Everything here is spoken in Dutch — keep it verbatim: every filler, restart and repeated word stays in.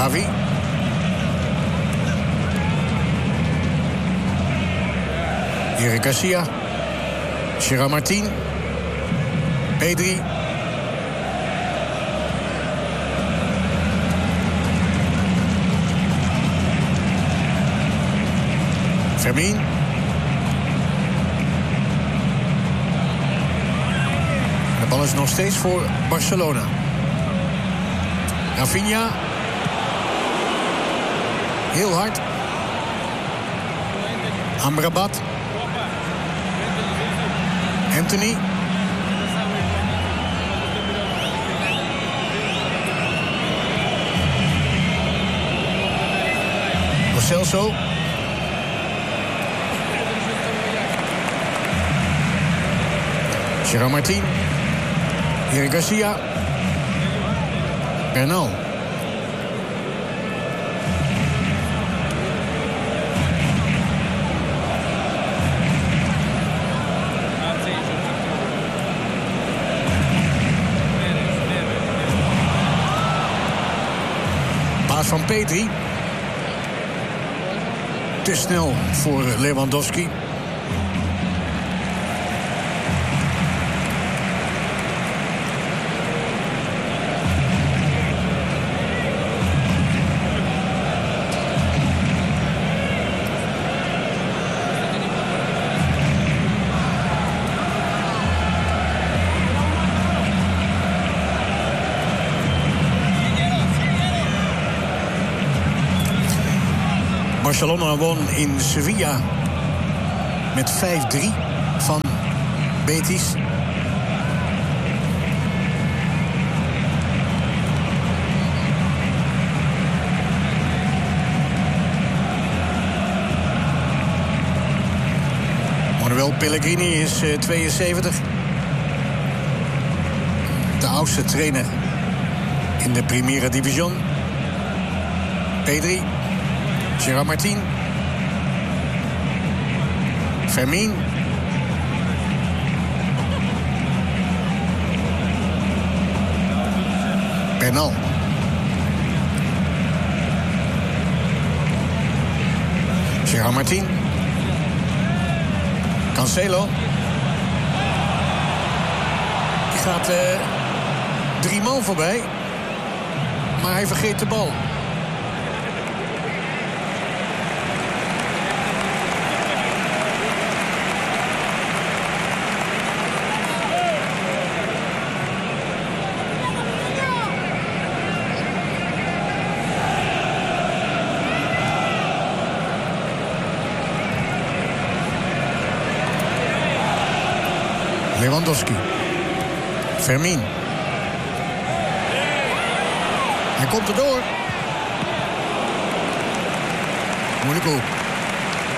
Gavi. Eric Garcia. Gerard Martin. Pedri. Fermin. De bal is nog steeds voor Barcelona. Rafinha. Heel hard. Amrabat. Anthony. Lo Celso. Gerard Martin. Eric Garcia. Bernal. Paas van Pedri. Te snel voor Lewandowski. Barcelona won in Sevilla met vijf drie van Betis. Manuel Pellegrini is uh, tweeënzeventig. De oudste trainer in de Primera Division. Pedri. Gerard Martin. Fermin. Bernal. Gerard Martin. Cancelo. Die gaat uh, drie man voorbij. Maar hij vergeet de bal. Lewandowski. Fermin. Hij komt erdoor. Moeilijk op.